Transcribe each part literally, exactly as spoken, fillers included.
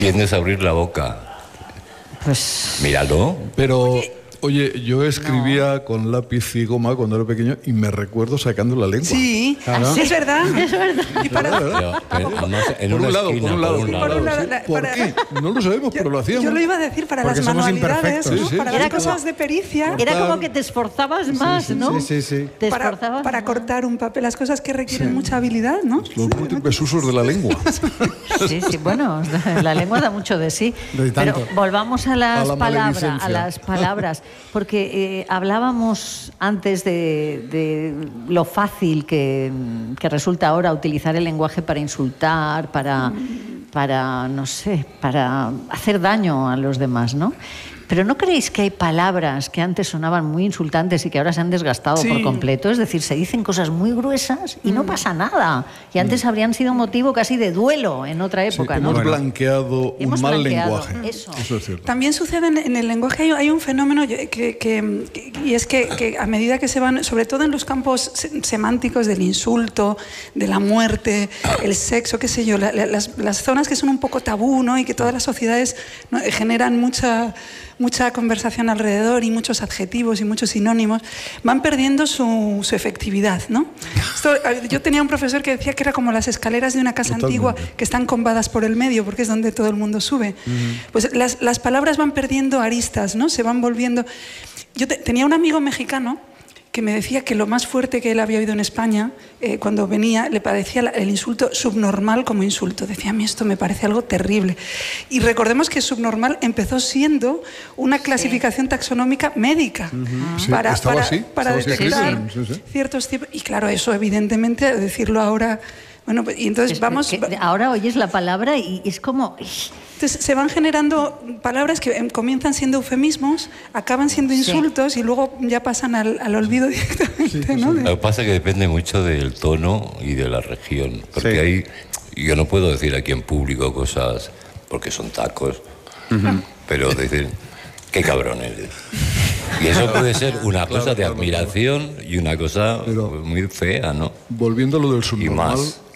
Tienes a abrir la boca. Pues... Míralo. Pero... Oye, yo escribía no. con lápiz y goma cuando era pequeño y me recuerdo sacando la lengua. Sí, claro. Es verdad. Es verdad. Y para... Pero, pero, además, en por, una un lado, esquina, por un lado, por un lado. por un lado. Sí. ¿Por para... qué? No lo sabemos, yo, pero lo hacíamos. Yo lo iba a decir para Porque las manualidades, ¿no? Sí, sí. Para Era las como, cosas de pericia. Era como que te esforzabas más, sí, sí, ¿no? Sí, sí, sí. Te para, esforzabas para cortar un papel, las cosas que requieren sí. mucha habilidad, ¿no? Los múltiples usos de la lengua. Sí, sí, bueno, la lengua da mucho de sí. De pero volvamos a las a la palabras, a las palabras, porque eh, hablábamos antes de, de lo fácil que, que resulta ahora utilizar el lenguaje para insultar, para, para, no sé, para hacer daño a los demás, ¿no? Pero ¿no creéis que hay palabras que antes sonaban muy insultantes y que ahora se han desgastado sí. por completo? Es decir, se dicen cosas muy gruesas y mm. no pasa nada. Y antes mm. habrían sido motivo casi de duelo en otra época, sí, ¿no? Hemos blanqueado un hemos mal blanqueado. lenguaje. Eso. Eso es cierto. También sucede en, en el lenguaje, hay, hay un fenómeno que, que, que, y es que, que a medida que se van, sobre todo en los campos semánticos del insulto, de la muerte, el sexo, qué sé yo, la, la, las, las zonas que son un poco tabú, ¿no? Y que todas las sociedades, ¿no? generan mucha... mucha conversación alrededor y muchos adjetivos y muchos sinónimos, van perdiendo su, su efectividad, ¿no? Esto, yo tenía un profesor que decía que era como las escaleras de una casa Totalmente. antigua que están combadas por el medio, porque es donde todo el mundo sube. Uh-huh. Pues las, las palabras van perdiendo aristas, ¿no? Se van volviendo... Yo te, tenía un amigo mexicano que me decía que lo más fuerte que él había oído en España, eh, cuando venía, le parecía el insulto subnormal como insulto. Decía, a mí esto me parece algo terrible. Y recordemos que subnormal empezó siendo una clasificación sí. taxonómica médica. Uh-huh. sí, para, para, así, para detectar sí, sí. ciertos tipos... Y claro, eso evidentemente, decirlo ahora... Bueno, y entonces es vamos... Que ahora oyes la palabra y es como... Entonces se van generando palabras que comienzan siendo eufemismos, acaban siendo insultos sí. y luego ya pasan al, al olvido directamente, sí, ¿no? Lo que pasa es que depende mucho del tono y de la región, porque sí. hay... Yo no puedo decir aquí en público cosas porque son tacos, uh-huh. pero decir, qué cabrón eres. Y eso puede ser una cosa claro, de claro, admiración claro. y una cosa pero, muy fea, ¿no? Volviendo a lo del subnormal,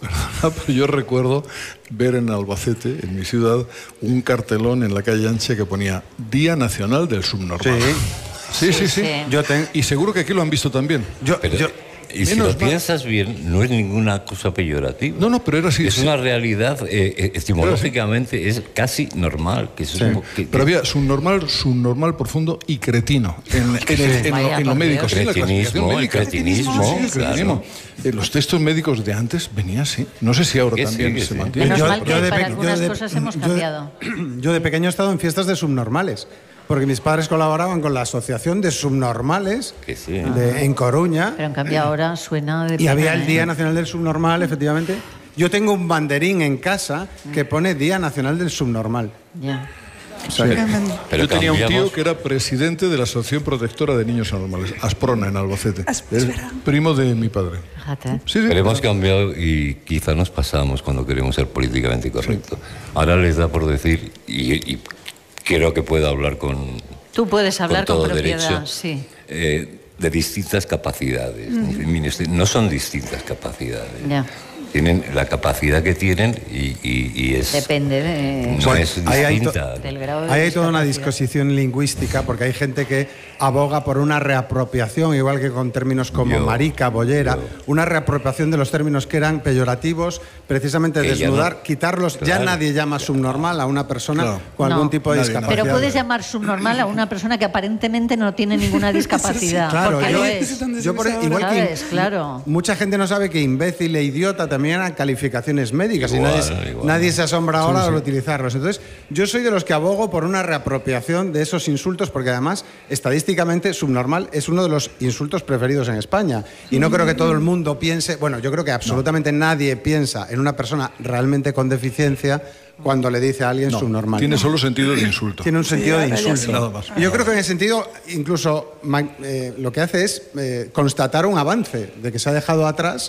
yo recuerdo ver en Albacete, en mi ciudad, un cartelón en la calle Ancha que ponía Día Nacional del Subnormal. Sí, sí, sí. sí, sí. sí. Yo ten... Y seguro que aquí lo han visto también. Yo, pero, yo... Y si lo mal. piensas bien, no es ninguna cosa peyorativa. No, no, pero era así. Es sí. una realidad, eh, etimológicamente es casi normal. Que sí. es un, que, pero había subnormal, subnormal profundo y cretino. En, en, el, en, lo, en lo médico. Sí, cretinismo, el cretinismo. Sí, el cretinismo. Claro. En los textos médicos de antes venía así. No sé si ahora también sí, se sí. mantiene. Menos yo, mal que yo de para pe- algunas de, cosas hemos cambiado. Yo de, yo de pequeño he estado en fiestas de subnormales. Porque mis padres colaboraban con la Asociación de Subnormales que sí. de, en Coruña. Pero en cambio ahora suena de... Y había el Día Nacional del Subnormal, efectivamente. Yo tengo un banderín en casa que pone Día Nacional del Subnormal. Ya. O sea, sí. que... Pero yo tenía cambiamos... un tío que era presidente de la Asociación Protectora de Niños Anormales, Asprona, en Albacete. Es primo de mi padre. Fíjate. Sí, sí. Pero hemos cambiado y quizá nos pasamos cuando queremos ser políticamente correctos. Sí. Ahora les da por decir... y, y creo que puedo hablar con Tú puedes hablar con, con todo propiedad, derecho, sí. Eh, de distintas capacidades. Mm. No son distintas capacidades. Ya. Tienen la capacidad que tienen y, y, y es... Depende de... No es distinta. Ahí hay, to- del grado de ahí hay toda una discusión lingüística porque hay gente que aboga por una reapropiación, igual que con términos como yo, marica, bollera, yo. una reapropiación de los términos que eran peyorativos, precisamente que desnudar, no, quitarlos. Claro. Ya nadie llama subnormal a una persona claro. con no, algún tipo de nadie, discapacidad. Pero puedes llamar subnormal a una persona que aparentemente no tiene ninguna discapacidad. Claro, porque yo, lo es. Yo por, igual ¿Sabes? que claro. mucha gente no sabe que imbécil e idiota también eran calificaciones médicas igual, y nadie, igual. nadie se asombra ahora sí, sí. al utilizarlos. Entonces, yo soy de los que abogo por una reapropiación de esos insultos porque además, estadísticamente, subnormal es uno de los insultos preferidos en España. Y no creo que todo el mundo piense, bueno, yo creo que absolutamente no. nadie piensa en una persona realmente con deficiencia cuando le dice a alguien no, subnormal. Tiene solo sentido de insulto. Tiene un sentido sí, de insulto. sí. Nada más. Y yo creo que en ese sentido, incluso eh, lo que hace es eh, constatar un avance de que se ha dejado atrás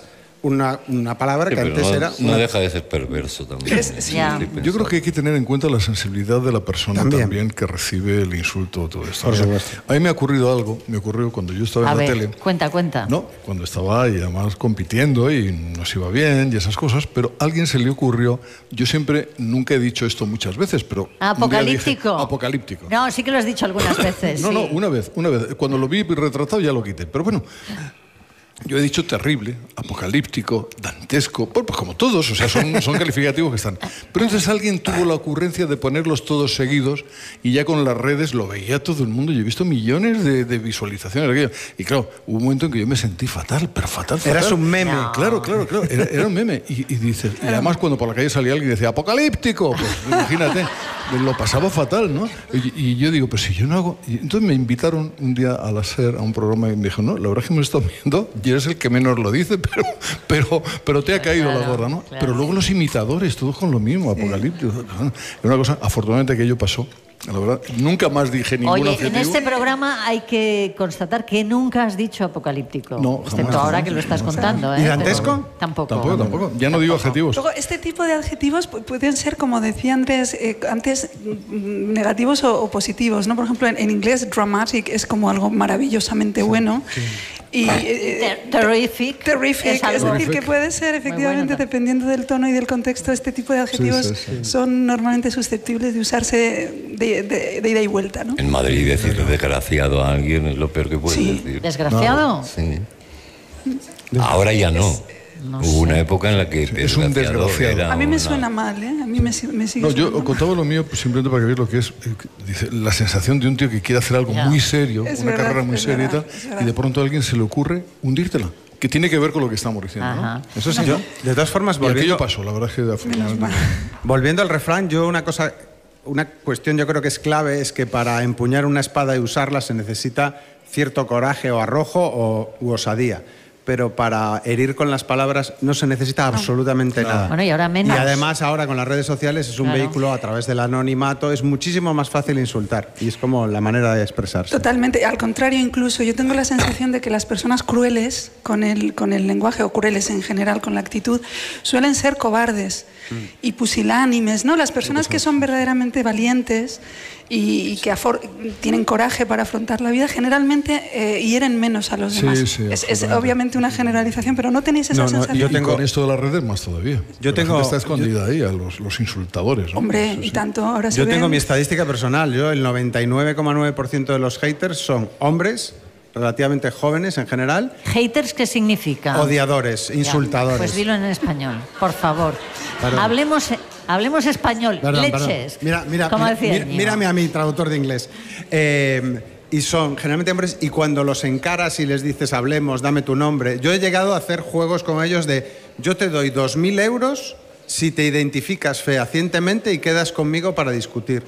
una, una palabra sí, que antes no, era... No una... deja de ser perverso también. Es, sí. Yo creo que hay que tener en cuenta la sensibilidad de la persona también, también que recibe el insulto o todo esto. Por supuesto. A mí me ha ocurrido algo, me ocurrió cuando yo estaba A en ver, la tele. cuenta, cuenta. No, cuando estaba ahí además compitiendo y nos iba bien y esas cosas, pero a alguien se le ocurrió, yo siempre, nunca he dicho esto muchas veces, pero... Apocalíptico. Dije, apocalíptico. No, sí que lo has dicho algunas veces. No, sí. no, una vez, una vez. Cuando lo vi retratado ya lo quité. Pero bueno, yo he dicho terrible, apocalíptico, dantesco, pues como todos, o sea, son, son calificativos que están. Pero entonces alguien tuvo la ocurrencia de ponerlos todos seguidos y ya con las redes lo veía todo el mundo. Yo he visto millones de, de visualizaciones. Y claro, hubo un momento en que yo me sentí fatal, pero fatal, fatal. Eras un meme. No. Claro, claro, claro, era, era un meme. Y, y dices, y además cuando por la calle salía alguien y decía, apocalíptico, pues imagínate, lo pasaba fatal, ¿no? Y, y yo digo, pues si yo no hago... Y entonces me invitaron un día a la SER a un programa y me dijo, no, la verdad es que me está viendo y eres el que menos lo dice, pero, pero, pero te ha caído Claro, la gorra, ¿no? claro. Pero luego los imitadores, todos con lo mismo, apocalíptico. Es una cosa, afortunadamente aquello pasó. La verdad, nunca más dije ningún Oye, adjetivo. en este programa hay que constatar que nunca has dicho apocalíptico. No, excepto jamás, ahora jamás. que lo estás contando, ¿eh? ¿Y dantesco? Pero Tampoco. Tampoco, tampoco. Ya no digo adjetivos. Luego, este tipo de adjetivos pu- pueden ser, como decía Andrés, eh, antes mm, negativos o, o positivos, ¿no? Por ejemplo, en, en inglés, dramatic es como algo maravillosamente bueno. Y, eh, Ter- terrific. Terrific, Es es, algo- decir, que puede ser, efectivamente, bueno. dependiendo del tono y del contexto, este tipo de adjetivos sí, sí. son normalmente susceptibles de usarse de, de- de ida y vuelta, ¿no? En Madrid decir desgraciado a alguien es lo peor que puedes Sí. decir. ¿Desgraciado? Sí. Ahora ya no. No Hubo una época en la que Es un desgraciado. era A mí me una- suena mal, ¿eh? A mí me, si- me sigue No, yo sonando mal. contaba lo mío pues, simplemente para que veáis lo que es eh, que dice, la sensación de un tío que quiere hacer algo Ya. muy serio, Es una verdad, carrera muy es seria verdad, y es tal, verdad. y de pronto a alguien se le ocurre hundírtela, que tiene que ver con lo que estamos diciendo. ¿no? Ajá. Eso sí. Yo, de todas formas, Y aquello volviendo, pasó, la verdad es que afortunadamente. volviendo al refrán, yo una cosa, una cuestión yo creo que es clave es que para empuñar una espada y usarla se necesita cierto coraje o arrojo o u osadía. Pero para herir con las palabras no se necesita absolutamente nada. Bueno, y ahora menos. Y además ahora con las redes sociales es un Claro. vehículo a través del anonimato, es muchísimo más fácil insultar y es como la manera de expresarse. Totalmente. Al contrario, incluso yo tengo la sensación de que las personas crueles con el, con el lenguaje, o crueles en general con la actitud, suelen ser cobardes y pusilánimes, ¿no? Las personas que son verdaderamente valientes y, y que afor- tienen coraje para afrontar la vida, generalmente eh, hieren menos a los Sí, demás. sí, es, es absolutamente. obviamente una generalización, pero ¿no tenéis esa No, no, sensación? yo Y tengo- con esto de las redes más todavía. Yo La tengo- gente está escondida ahí, a los, los insultadores. ¿no? Hombre, Eso y sí. tanto, ahora se Yo tengo ven- mi estadística personal. Yo el noventa y nueve coma nueve por ciento de los haters son hombres, relativamente jóvenes en general, ¿Haters qué significa? odiadores, Ya, insultadores. Pues dilo en español, por favor. Perdón. Hablemos, hablemos español. Perdón, Leches. perdón. Mira, mira, Como mira, decía mira- Íñigo. mírame a mí, traductor de inglés. Eh, y son generalmente hombres, y cuando los encaras y les dices, hablemos, dame tu nombre. Yo he llegado a hacer juegos con ellos de, yo te doy dos mil euros si te identificas fehacientemente y quedas conmigo para discutir.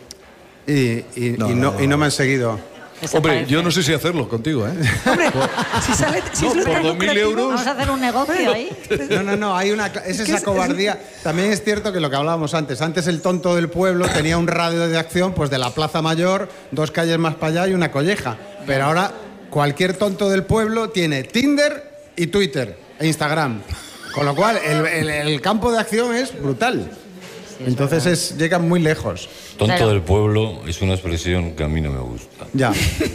Y, y- No, y no, no, y no me han seguido. Hombre, Desaparece. yo no sé si hacerlo contigo, ¿eh? Hombre, si sale, si No, es por tan dos mil lucrativo- euros. Vamos a hacer un negocio ahí. No, no, no, hay una, es que esa es- cobardía. También es cierto que lo que hablábamos antes, antes el tonto del pueblo tenía un radio de acción pues de la Plaza Mayor, dos calles más para allá y una colleja. Pero ahora cualquier tonto del pueblo tiene Tinder y Twitter e Instagram. Con lo cual el, el- el campo de acción es brutal. Entonces es, llegan muy lejos. Tonto Claro. del pueblo es una expresión que a mí no me gusta. Ya.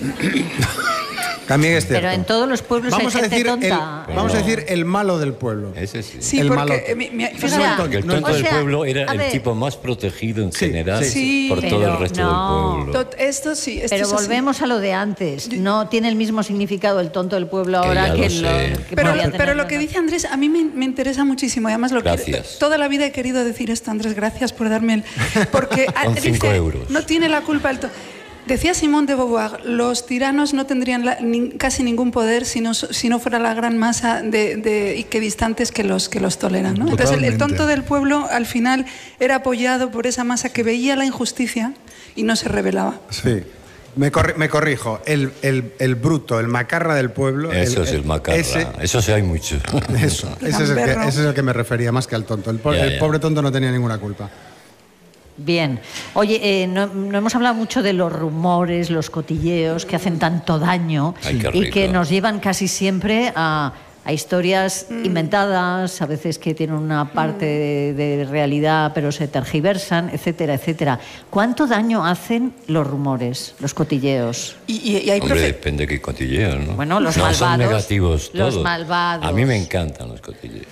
También es cierto. Pero en todos los pueblos Vamos hay a gente decir el, tonta. vamos a No. decir el malo del pueblo. Ese sí. Sí, El porque malo. eh, mi- mi- O fíjate- sea, Que el no, tonto o del sea, pueblo era a el ver. tipo más protegido en Sí, general sí. por todo Pero el resto no. del pueblo. Tot- Esto sí, esto Pero es así. volvemos a lo de antes. No tiene el mismo significado el tonto del pueblo Que ahora ya que, lo lo, sé. que Pero, podía lo- pero tenerlo, lo que ¿no? dice Andrés a mí me, me interesa muchísimo. Y además, lo que, Gracias. toda la vida he querido decir esto, Andrés. Gracias por darme el. Porque ah, Con cinco dice, euros. no tiene la culpa el. to- Decía Simone de Beauvoir, los tiranos no tendrían la- ni- casi ningún poder si no, si no fuera la gran masa de, de equidistantes que los, que los toleran, ¿no? Entonces el, el Totalmente. tonto del pueblo al final era apoyado por esa masa que veía la injusticia y no se rebelaba. Sí. Me, corri- me corrijo, el, el- el bruto, el macarra del pueblo. Eso es el macarra. Ese, Eso sí hay mucho. eso, ese, es el que, Gamberro. ese es el que me refería más que al tonto. El, po- Ya, el ya. pobre tonto no tenía ninguna culpa. Bien. Oye, eh, no, no hemos hablado mucho de los rumores, los cotilleos que hacen tanto daño Ay, qué y que rico. nos llevan casi siempre a, a historias mm. inventadas, a veces que tienen una parte de, de realidad pero se tergiversan, etcétera, etcétera. ¿Cuánto daño hacen los rumores, los cotilleos? Y, y, y hay Hombre, profe... depende de qué cotilleos, ¿no? Bueno, los no malvados. Son negativos todos. Los malvados. A mí me encantan los cotilleos.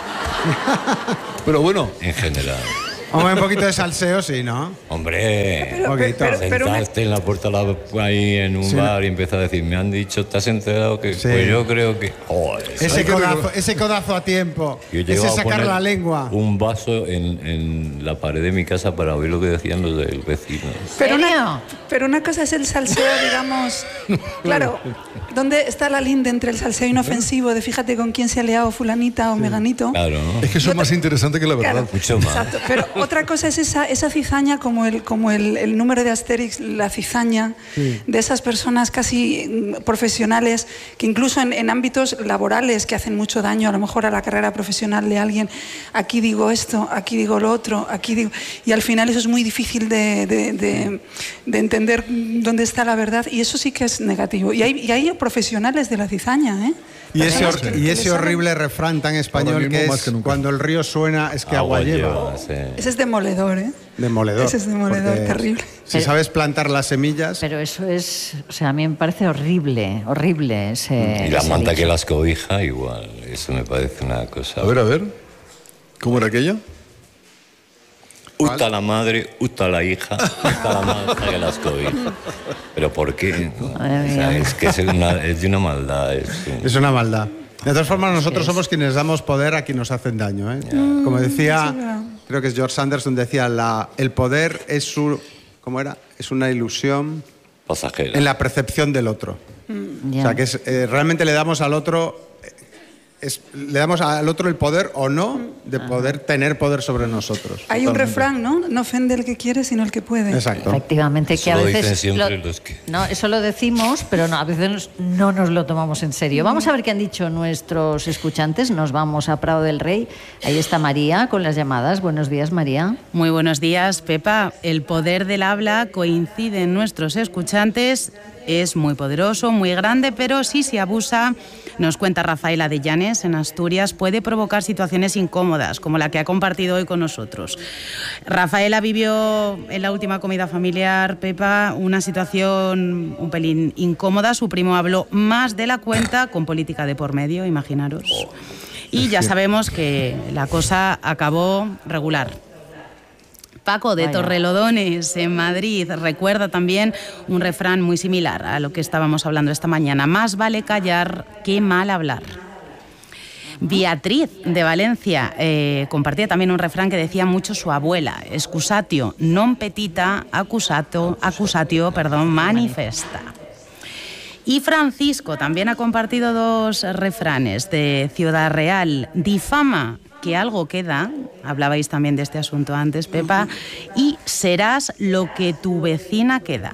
Pero bueno, en general. Hombre, un poquito de salseo, sí, ¿no? Hombre, pero, pero, pero, pero una... sentaste en la puerta ahí en un sí, bar y empezó a decir, me han dicho, ¿te has enterado que...? Sí. Pues yo creo que... Oh, ese, codazo, ese codazo a tiempo, ese sacar la lengua. Un vaso en, en la pared de mi casa para oír lo que decían los del vecino. Pero una, pero una cosa es el salseo, digamos... Claro, ¿dónde está la linda entre el salseo inofensivo de fíjate con quién se ha liado fulanita o sí. meganito? Claro, ¿no? Es que eso es más interesante que la verdad. Claro, mucho más. Exacto, pero otra cosa es esa, esa cizaña, como el, como el, el número de Asterix, la cizaña sí. de esas personas casi profesionales que incluso en, en ámbitos laborales que hacen mucho daño a lo mejor a la carrera profesional de alguien, aquí digo esto, aquí digo lo otro, aquí digo... Y al final eso es muy difícil de, de, de, de entender dónde está la verdad y eso sí que es negativo. Y hay, y hay profesionales de la cizaña, ¿eh? Y ese, hor y ese horrible refrán tan español que es que cuando el río suena es que agua, agua lleva. lleva sí. Ese es demoledor, ¿eh? Demoledor. Ese es demoledor, terrible. Si pero, sabes plantar las semillas... Pero eso es... O sea, a mí me parece horrible, horrible ese... Y la ese manta dicho. que las cobija, igual. Eso me parece una cosa... A ver, a ver. ¿Cómo era aquello? Usta la madre, usta la hija, usta la manta que las cobija. ¿Pero por qué? O sea, es que es, una, es de una maldad. Es, es una maldad. De todas formas, nosotros somos quienes damos poder a quienes nos hacen daño, ¿eh? Yeah. Como decía, creo que es George Anderson, decía, la, el poder es su, ¿cómo era? Es una ilusión pasajera en la percepción del otro. Mm. Yeah. O sea, que es, eh, realmente le damos al otro... Es, le damos al otro el poder o no de poder Ajá. tener poder sobre nosotros. Hay totalmente. Un refrán, ¿no? No ofende el que quiere, sino el que puede. Exacto. Efectivamente, eso que a lo veces... Dicen siempre lo, los que... No, eso lo decimos, pero no, a veces no nos lo tomamos en serio. Vamos a ver qué han dicho nuestros escuchantes. Nos vamos a Prado del Rey. Ahí está María con las llamadas. Buenos días, María. Muy buenos días, Pepa. El poder del habla coincide en nuestros escuchantes. Es muy poderoso, muy grande, pero si se abusa, nos cuenta Rafaela de Llanes, en Asturias, puede provocar situaciones incómodas, como la que ha compartido hoy con nosotros. Rafaela vivió en la última comida familiar, Pepa, una situación un pelín incómoda. Su primo habló más de la cuenta, con política de por medio, imaginaros. Y ya sabemos que la cosa acabó regular. Paco de Vaya. Torrelodones, en Madrid, recuerda también un refrán muy similar a lo que estábamos hablando esta mañana. Más vale callar que mal hablar. Beatriz de Valencia eh, compartía también un refrán que decía mucho su abuela: excusatio non petita, accusato, accusatio, perdón, manifesta. Y Francisco también ha compartido dos refranes de Ciudad Real: difama que algo queda, hablabais también de este asunto antes, Pepa, y serás lo que tu vecina queda.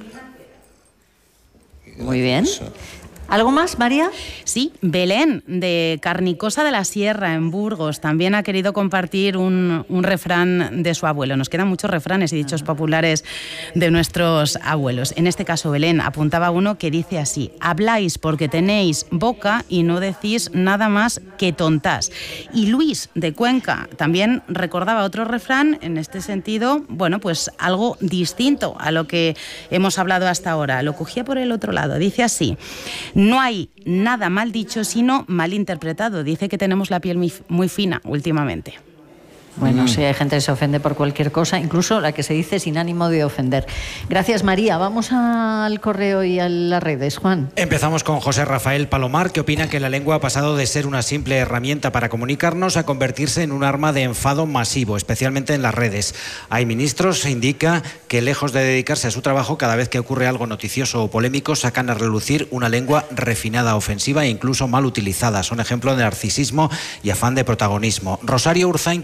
Muy bien. ¿Algo más, María? Sí, Belén, de Carnicosa de la Sierra, en Burgos, también ha querido compartir un, un refrán de su abuelo. Nos quedan muchos refranes y dichos populares de nuestros abuelos. En este caso, Belén apuntaba uno que dice así: habláis porque tenéis boca y no decís nada más que tontás. Y Luis, de Cuenca, también recordaba otro refrán en este sentido, bueno, pues algo distinto a lo que hemos hablado hasta ahora. Lo cogía por el otro lado. Dice así: no hay nada mal dicho, sino mal interpretado. Dice que tenemos la piel muy, muy fina últimamente. Bueno, mm. sí, hay gente que se ofende por cualquier cosa, incluso la que se dice sin ánimo de ofender. Gracias, María. Vamos al correo y a las redes, Juan. Empezamos con José Rafael Palomar, que opina que la lengua ha pasado de ser una simple herramienta para comunicarnos a convertirse en un arma de enfado masivo, especialmente en las redes. Hay ministros, indica, que lejos de dedicarse a su trabajo, cada vez que ocurre algo noticioso o polémico, sacan a relucir una lengua refinada, ofensiva e incluso mal utilizada. Son ejemplo de narcisismo y afán de protagonismo. Rosario Urzainqui recuerda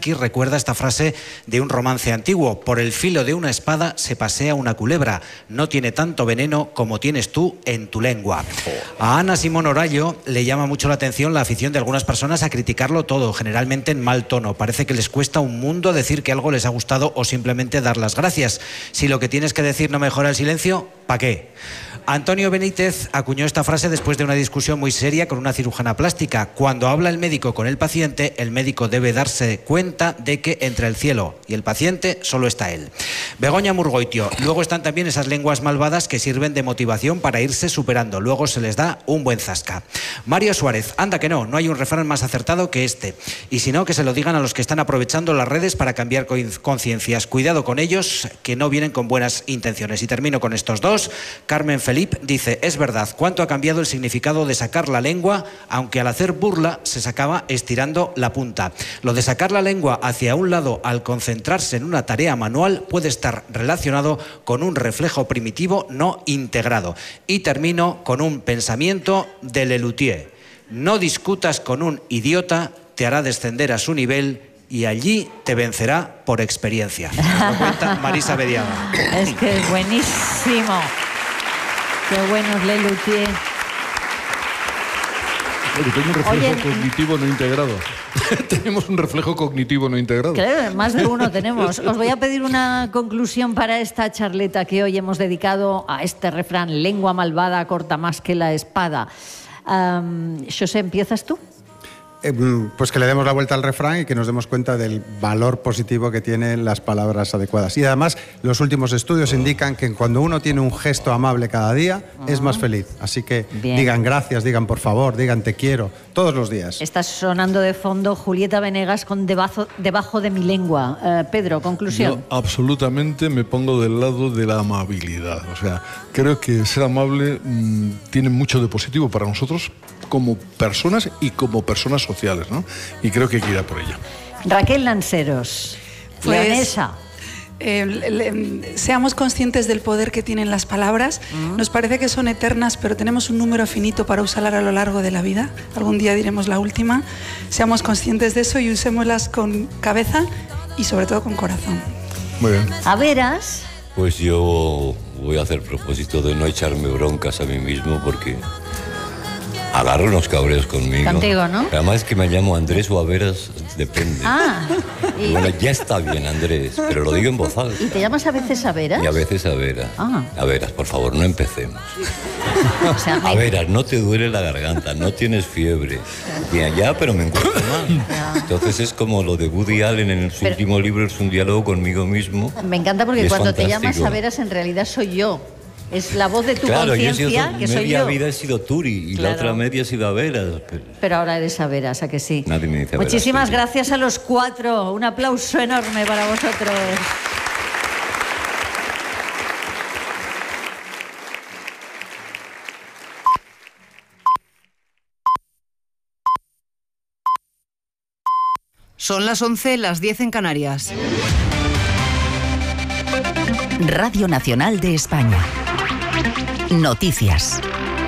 recuerda esta frase de un romance antiguo: por el filo de una espada se pasea una culebra, no tiene tanto veneno como tienes tú en tu lengua. A Ana Simón Orallo le llama mucho la atención la afición de algunas personas a criticarlo todo, generalmente en mal tono. Parece que les cuesta un mundo decir que algo les ha gustado o simplemente dar las gracias. Si lo que tienes que decir no mejora el silencio, ¿para qué? Antonio Benítez acuñó esta frase después de una discusión muy seria con una cirujana plástica. Cuando habla el médico con el paciente, el médico debe darse cuenta de que entre el cielo y el paciente solo está él. Begoña Murgoitio: luego están también esas lenguas malvadas que sirven de motivación para irse superando. Luego se les da un buen zasca. Mario Suárez: anda que no, no hay un refrán más acertado que este. Y si no, que se lo digan a los que están aprovechando las redes para cambiar conciencias. Cuidado con ellos, que no vienen con buenas intenciones. Y termino con estos dos. Carmen Felipe dice: es verdad, cuánto ha cambiado el significado de sacar la lengua, aunque al hacer burla se sacaba estirando la punta. Lo de sacar la lengua hacia un lado al concentrarse en una tarea manual puede estar relacionado con un reflejo primitivo no integrado. Y termino con un pensamiento de Lelutier: no discutas con un idiota, te hará descender a su nivel y allí te vencerá por experiencia. Nos lo cuenta Marisa Bediaga. Es que es buenísimo. Qué bueno es Lelutier. Oye, tengo un reflejo Oye, cognitivo no integrado. Tenemos un reflejo cognitivo no integrado. Claro, más de uno tenemos. Os voy a pedir una conclusión para esta charleta que hoy hemos dedicado a este refrán: lengua malvada corta más que la espada. Um, José, ¿empiezas tú? Eh, pues que le demos la vuelta al refrán y que nos demos cuenta del valor positivo que tienen las palabras adecuadas. Y además, los últimos estudios indican que cuando uno tiene un gesto amable cada día, uh-huh. es más feliz. Así que Bien. digan gracias, digan por favor, digan te quiero, todos los días. Está sonando de fondo Julieta Venegas con Debajo, debajo de mi lengua. Uh, Pedro, conclusión. Yo absolutamente me pongo del lado de la amabilidad. O sea, creo que ser amable mmm, tiene mucho de positivo para nosotros como personas y como personas sociales, ¿no? Y creo que hay que ir a por ella. Raquel Lanceros, pues, leonesa. Eh, le, seamos conscientes del poder que tienen las palabras. Uh-huh. Nos parece que son eternas, pero tenemos un número finito para usarlas a lo largo de la vida. Algún día diremos la última. Seamos conscientes de eso y usémoslas con cabeza y sobre todo con corazón. Muy bien. A veras. Pues yo voy a hacer propósito de no echarme broncas a mí mismo, porque agarro unos cabreos conmigo. Contigo, ¿no? Además es que me llamo Andrés o a veras, depende. Ah. Y... Bueno, ya está bien, Andrés, pero lo digo en voz alta. ¿Y te llamas a veces a veras? Y a veces a veras. Ah. A veras, por favor, no empecemos. O sea, me... A veras, no te duele la garganta, no tienes fiebre. Bien, ya, pero me encuentro mal. Ya. Entonces es como lo de Woody Allen en su pero... último libro, es un diálogo conmigo mismo. Me encanta porque cuando fantástico. Te llamas a veras en realidad soy yo. Es la voz de tu claro, conciencia, que soy yo. Media vida he sido Turi y claro. la otra media he sido Averas. Pero... pero ahora eres Averas, ¿a que sí? Nadie me dice Averas. Muchísimas gracias a los cuatro. Un aplauso enorme para vosotros. Son las once, las diez en Canarias. Radio Nacional de España. Noticias.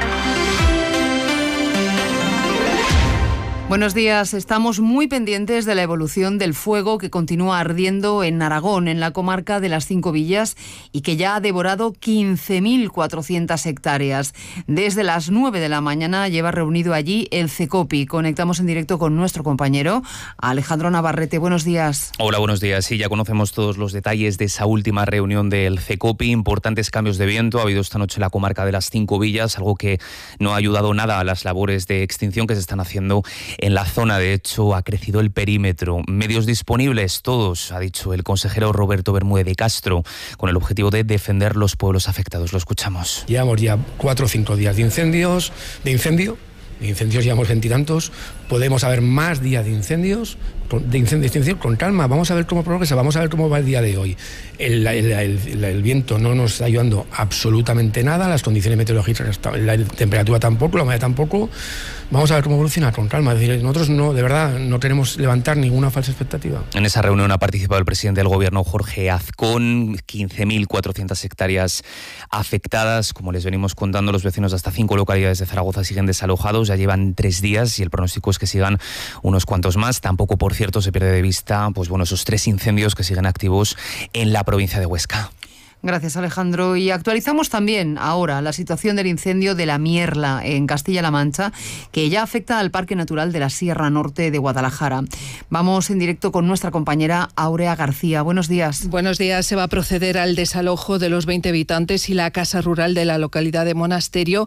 Buenos días. Estamos muy pendientes de la evolución del fuego que continúa ardiendo en Aragón, en la comarca de las Cinco Villas, y que ya ha devorado quince mil cuatrocientas hectáreas. Desde las nueve de la mañana lleva reunido allí el CECOPI. Conectamos en directo con nuestro compañero Alejandro Navarrete. Buenos días. Hola, buenos días. Sí, ya conocemos todos los detalles de esa última reunión del CECOPI. Importantes cambios de viento ha habido esta noche en la comarca de las Cinco Villas, algo que no ha ayudado nada a las labores de extinción que se están haciendo en la zona. De hecho, ha crecido el perímetro. Medios disponibles, todos, ha dicho el consejero Roberto Bermúdez de Castro, con el objetivo de defender los pueblos afectados. Lo escuchamos. Llevamos ya cuatro o cinco días de incendios, de incendio, de incendios llevamos veintitantos, podemos haber más días de incendios, de incendios, de incendios con calma, vamos a ver cómo progresa, vamos a ver cómo va el día de hoy. El, el, el, el viento no nos está ayudando absolutamente nada, las condiciones meteorológicas, la temperatura tampoco, la humedad tampoco. Vamos a ver cómo evoluciona con calma. Es decir, nosotros no, de verdad, no queremos levantar ninguna falsa expectativa. En esa reunión ha participado el presidente del Gobierno, Jorge Azcón. quince mil cuatrocientas hectáreas afectadas. Como les venimos contando, los vecinos de hasta cinco localidades de Zaragoza siguen desalojados. Ya llevan tres días y el pronóstico es que sigan unos cuantos más. Tampoco, por cierto, se pierde de vista pues bueno, esos tres incendios que siguen activos en la provincia de Huesca. Gracias, Alejandro. Y actualizamos también ahora la situación del incendio de la Mierla en Castilla-La Mancha, que ya afecta al Parque Natural de la Sierra Norte de Guadalajara. Vamos en directo con nuestra compañera Aurea García. Buenos días. Buenos días. Se va a proceder al desalojo de los veinte habitantes y la casa rural de la localidad de Monasterio,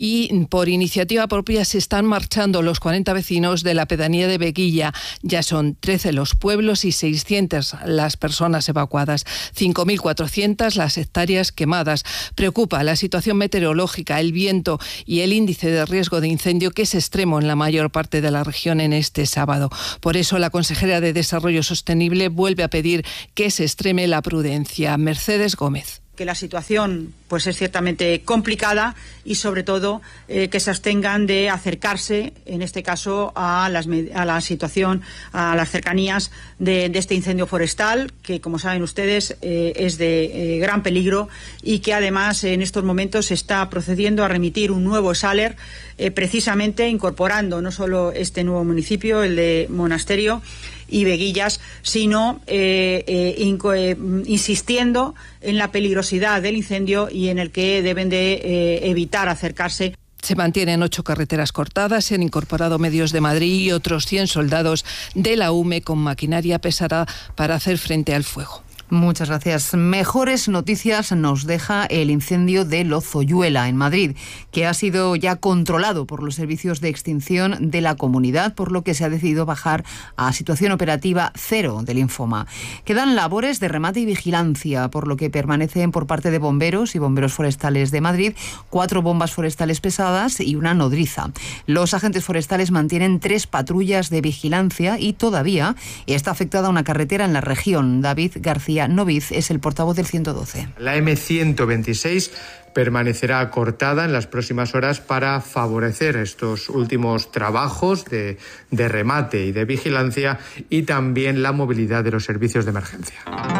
y por iniciativa propia se están marchando los cuarenta vecinos de la pedanía de Veguilla. Ya son trece los pueblos y seiscientas las personas evacuadas, cinco mil cuatrocientas las hectáreas quemadas. Preocupa la situación meteorológica, el viento y el índice de riesgo de incendio, que es extremo en la mayor parte de la región en este sábado. Por eso la consejera de Desarrollo Sostenible vuelve a pedir que se extreme la prudencia. Mercedes Gómez. Que la situación pues es ciertamente complicada y sobre todo eh, que se abstengan de acercarse, en este caso, a, las, a la situación, a las cercanías de, de este incendio forestal, que como saben ustedes eh, es de eh, gran peligro y que además en estos momentos se está procediendo a remitir un nuevo SALER, eh, precisamente incorporando no solo este nuevo municipio, el de Monasterio y Veguillas, sino eh, eh, inco, eh, insistiendo en la peligrosidad del incendio y en el que deben de eh, evitar acercarse. Se mantienen ocho carreteras cortadas, se han incorporado medios de Madrid y otros cien soldados de la U M E con maquinaria pesada para hacer frente al fuego. Muchas gracias. Mejores noticias nos deja el incendio de Lozoyuela, en Madrid, que ha sido ya controlado por los servicios de extinción de la comunidad, por lo que se ha decidido bajar a situación operativa cero del Infoma. Quedan labores de remate y vigilancia, por lo que permanecen por parte de bomberos y bomberos forestales de Madrid cuatro bombas forestales pesadas y una nodriza. Los agentes forestales mantienen tres patrullas de vigilancia y todavía está afectada una carretera en la región. David García Noviz es el portavoz del ciento doce. La eme ciento veintiséis permanecerá cortada en las próximas horas para favorecer estos últimos trabajos de, de remate y de vigilancia y también la movilidad de los servicios de emergencia.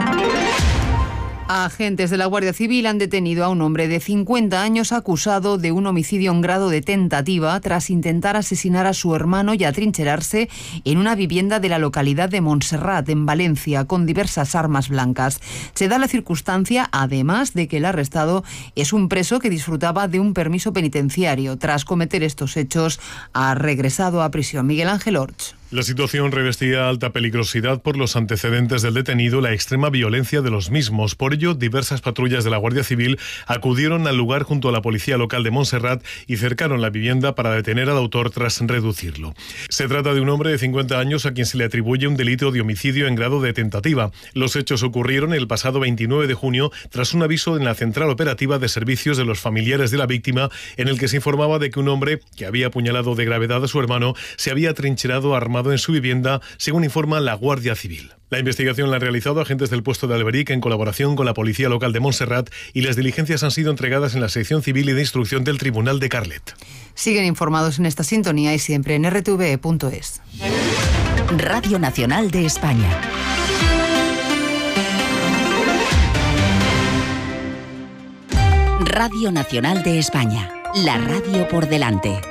Agentes de la Guardia Civil han detenido a un hombre de cincuenta años acusado de un homicidio en grado de tentativa tras intentar asesinar a su hermano y atrincherarse en una vivienda de la localidad de Montserrat, en Valencia, con diversas armas blancas. Se da la circunstancia, además, de que el arrestado es un preso que disfrutaba de un permiso penitenciario. Tras cometer estos hechos, ha regresado a prisión. Miguel Ángel Orch. La situación revestía alta peligrosidad por los antecedentes del detenido y la extrema violencia de los mismos. Por ello, diversas patrullas de la Guardia Civil acudieron al lugar junto a la policía local de Montserrat y cercaron la vivienda para detener al autor tras reducirlo. Se trata de un hombre de cincuenta años a quien se le atribuye un delito de homicidio en grado de tentativa. Los hechos ocurrieron el pasado veintinueve de junio tras un aviso en la central operativa de servicios de los familiares de la víctima, en el que se informaba de que un hombre que había apuñalado de gravedad a su hermano se había atrincherado armado en su vivienda, según informa la Guardia Civil. La investigación la han realizado agentes del puesto de Alberic en colaboración con la policía local de Montserrat y las diligencias han sido entregadas en la sección civil y de instrucción del Tribunal de Carlet. Siguen informados en esta sintonía y siempre en erre te ve punto es. Radio Nacional de España. Radio Nacional de España. La radio por delante.